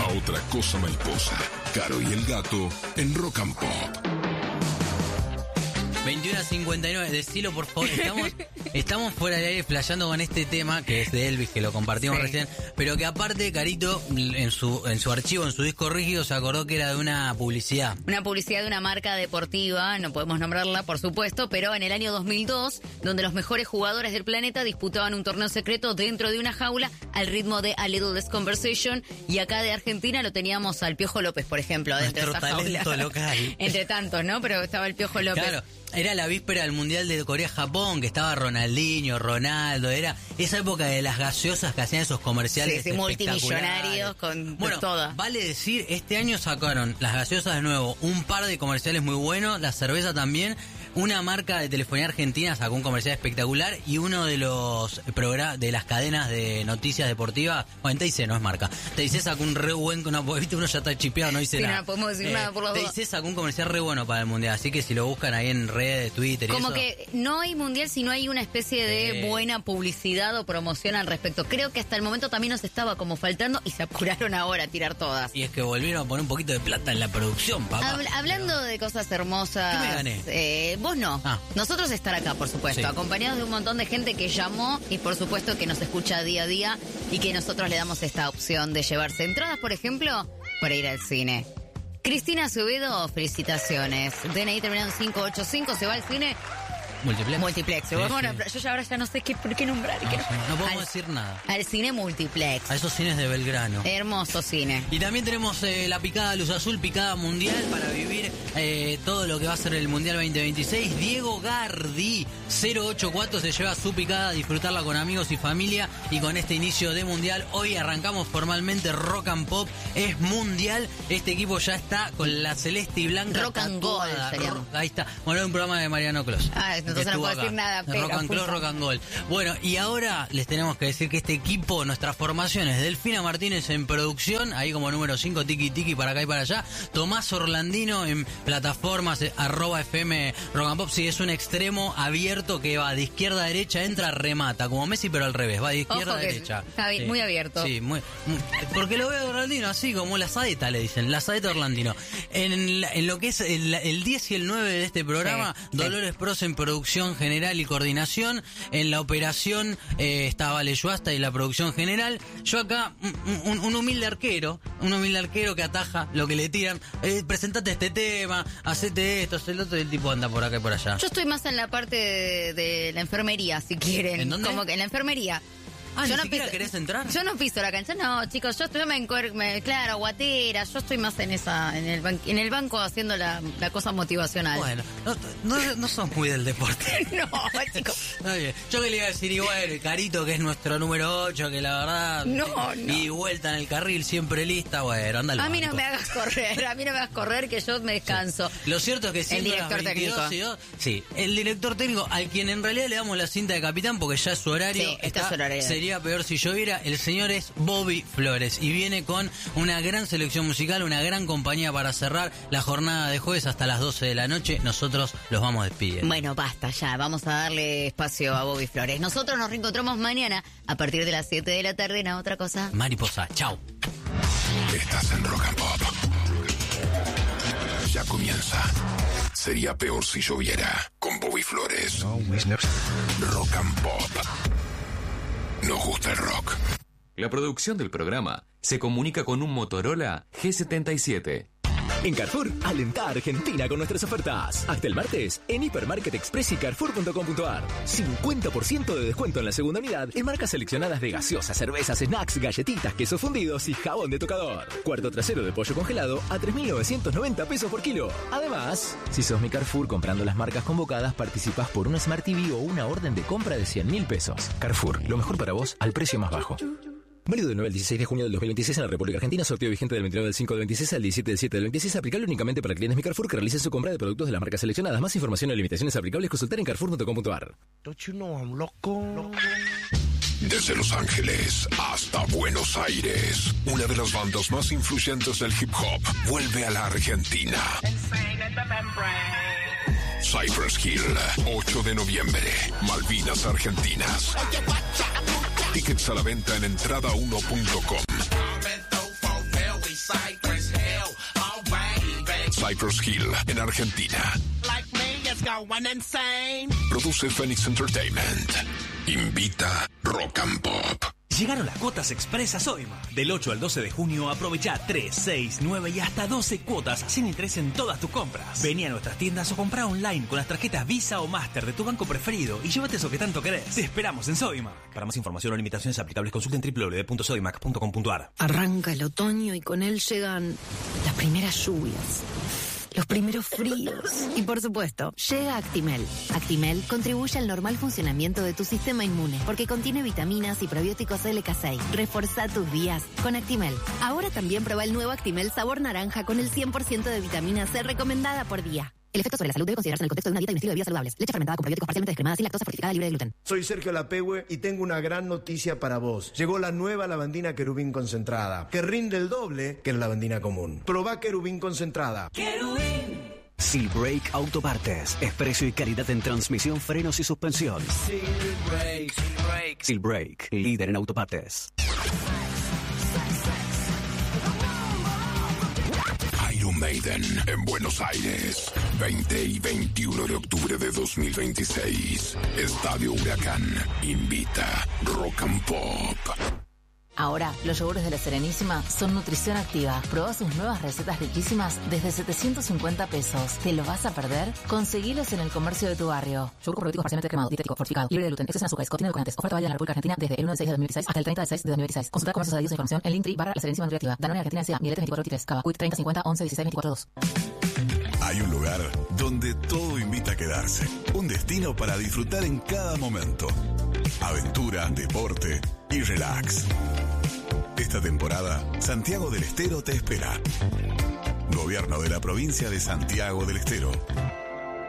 otra cosa mariposa. Caro y el gato en Rock and Pop. 21:59, decilo por favor. Estamos fuera del aire flasheando con este tema que es de Elvis, que lo compartimos recién, pero que aparte Carito en su archivo, en su disco rígido, se acordó que era de una publicidad. Una publicidad de una marca deportiva, no podemos nombrarla por supuesto, pero en el año 2002, donde los mejores jugadores del planeta disputaban un torneo secreto dentro de una jaula al ritmo de A Little Less Conversation, y acá de Argentina lo teníamos al Piojo López, por ejemplo, dentro de esa talento jaula. Local. Entre tantos, ¿no? Pero estaba el Piojo López. Claro. Era la víspera del Mundial de Corea-Japón, que estaba Ronaldinho, Ronaldo, era esa época de las gaseosas que hacían esos comerciales multimillonarios con toda. Vale decir, este año sacaron las gaseosas de nuevo, un par de comerciales muy buenos, la cerveza también. Una marca de telefonía argentina sacó un comercial espectacular y uno de los de las cadenas de noticias deportivas, bueno, TIC no es marca, TIC sacó un re buen, viste, uno ya está chipeado, no dice nada. No podemos decir nada por la duda. TIC sacó un comercial re bueno para el Mundial, así que si lo buscan ahí en redes, Twitter y como eso. Que no hay Mundial si no hay una especie de buena publicidad o promoción al respecto. Creo que hasta el momento también nos estaba como faltando y se apuraron ahora a tirar todas. Y es que volvieron a poner un poquito de plata en la producción, papá. Hablando de cosas hermosas. ¿Qué me gané? Vos no. Nosotros estar acá, por supuesto, acompañados de un montón de gente que llamó y por supuesto que nos escucha día a día y que nosotros le damos esta opción de llevarse entradas, por ejemplo, para ir al cine. Cristina Acevedo, felicitaciones. DNI terminado en 585, se va al cine. Multiplex. Sí, bueno, yo ya ahora ya no sé por qué nombrar. No podemos decir nada. Al cine Multiplex. A esos cines de Belgrano. Hermoso cine. Y también tenemos la picada Luz Azul, picada mundial para vivir todo lo que va a ser el Mundial 2026. Diego Gardi, 084, se lleva su picada a disfrutarla con amigos y familia. Y con este inicio de Mundial, hoy arrancamos formalmente Rock and Pop. Es Mundial. Este equipo ya está con la celeste y blanca. Rock and Gold. Ahí está. Bueno, un programa de Mariano Clos. Entonces no puedo decir nada. Rock and Clos, Rock and Gold. Bueno, y ahora les tenemos que decir que este equipo, nuestras formaciones, Delfina Martínez en producción, ahí como número 5, tiki tiki para acá y para allá. Tomás Orlandino en plataformas, @FM Rock and Pop. Sí, es un extremo abierto que va de izquierda a derecha, entra, remata, como Messi pero al revés, va de izquierda a derecha. Está muy abierto. Sí, muy, porque lo veo a Orlandino así como la saeta, le dicen, la saeta Orlandino. En lo que es el 10 y el 9 de este programa, Dolores Pros en producción general y coordinación. En la operación está Vale Yuasta y la producción general. Yo acá, un humilde arquero que ataja lo que le tiran. Presentate este tema, hacete esto, el otro, y el tipo anda por acá y por allá. Yo estoy más en la parte de la enfermería, si quieren. ¿En dónde? Como que en la enfermería. ¿Ni siquiera querés entrar? Yo no piso la cancha, no, chicos, yo claro, guatera, yo estoy más en en el banco haciendo la cosa motivacional. Bueno, no sos muy del deporte. No, chicos. Está bien. Yo que le iba a decir igual, el Carito, que es nuestro número 8, que la verdad... No. Y vuelta en el carril, siempre lista, bueno, anda al banco. A mí no me hagas correr, que yo me descanso. Sí. Lo cierto es que siempre el director técnico. Sí, el director técnico, al quien en realidad le damos la cinta de capitán, porque ya es su horario. Sí, está su horario. Sería peor si lloviera. El señor es Bobby Flores y viene con una gran selección musical, una gran compañía para cerrar la jornada de jueves hasta las 12 de la noche. Nosotros los vamos despidiendo. Bueno, basta ya, vamos a darle espacio a Bobby Flores. Nosotros nos reencontramos mañana a partir de las 7 de la tarde en Otra Cosa Mariposa. Chao. Estás en Rock and Pop. Ya comienza. Sería peor si lloviera. Con Bobby Flores. Rock and Pop. Nos gusta el rock. La producción del programa se comunica con un Motorola G77. En Carrefour, alentá a Argentina con nuestras ofertas. Hasta el martes, en Hipermarket Express y Carrefour.com.ar. 50% de descuento en la segunda unidad en marcas seleccionadas de gaseosas, cervezas, snacks, galletitas, quesos fundidos y jabón de tocador. Cuarto trasero de pollo congelado a 3.990 pesos por kilo. Además, si sos mi Carrefour comprando las marcas convocadas, participás por una Smart TV o una orden de compra de 100.000 pesos. Carrefour, lo mejor para vos al precio más bajo. Válido del 9 al 16 de junio del 2026 en la República Argentina. Sorteo vigente del 29 del 5 del 26 al 17 del 7 del 26. Aplicable únicamente para clientes Mi Carrefour que realicen su compra de productos de las marcas seleccionadas. Más información y limitaciones aplicables consultar en Carrefour.com.ar. Don't you know I'm loco? Desde Los Ángeles hasta Buenos Aires, una de las bandas más influyentes del hip hop vuelve a la Argentina. Cypress Hill, 8 de noviembre, Malvinas Argentinas. Tickets a la venta en entrada1.com. Cypress Hill, en Argentina. Produce Phoenix Entertainment. Invita Rock and Pop. Llegaron las cuotas express a Sodimac. Del 8 al 12 de junio aprovecha 3, 6, 9 y hasta 12 cuotas sin interés en todas tus compras. Vení a nuestras tiendas o comprá online con las tarjetas Visa o Master de tu banco preferido y llévate eso que tanto querés. Te esperamos en Sodimac. Para más información o limitaciones aplicables consulten www.sodimac.com.ar. Arranca el otoño y con él llegan las primeras lluvias, los primeros fríos y, por supuesto, llega Actimel. Actimel contribuye al normal funcionamiento de tu sistema inmune porque contiene vitaminas y probióticos LK6. Reforzá tus días con Actimel. Ahora también prueba el nuevo Actimel sabor naranja con el 100% de vitamina C recomendada por día. El efecto sobre la salud debe considerarse en el contexto de una dieta y un estilo de vida saludables. Leche fermentada con probióticos parcialmente descremada sin lactosa, fortificada, libre de gluten. Soy Sergio Lapehue y tengo una gran noticia para vos. Llegó la nueva lavandina Querubín concentrada, que rinde el doble que la lavandina común. Probá Querubín concentrada. ¡Querubín! Silbrake Autopartes. Es precio y calidad en transmisión, frenos y suspensión. Silbrake, líder en autopartes. Iron Maiden en Buenos Aires, 20 y 21 de octubre de 2026. Estadio Huracán invita Rock and Pop. Ahora, los yogures de La Serenísima son nutrición activa. Probá sus nuevas recetas riquísimas desde 750 pesos. ¿Te lo vas a perder? Conseguilos en el comercio de tu barrio. Yogur con probióticos parcialmente cremado, dietético, fortificado, libre de gluten, exceso en azúcares, contiene edulcorantes. Oferta válida en la República Argentina desde el 1 de 6 de 2016 hasta el 30 de 6 de 2016. Consulta comercios adheridos a información en Linktree /La Serenísima Nutriactiva. Danone Argentina S.A. Miletes 2423. Cava. Quick 30 50 11 16 24 2. Hay un lugar donde todo invita a quedarse. Un destino para disfrutar en cada momento. Aventura, deporte y relax. Esta temporada, Santiago del Estero te espera. Gobierno de la provincia de Santiago del Estero.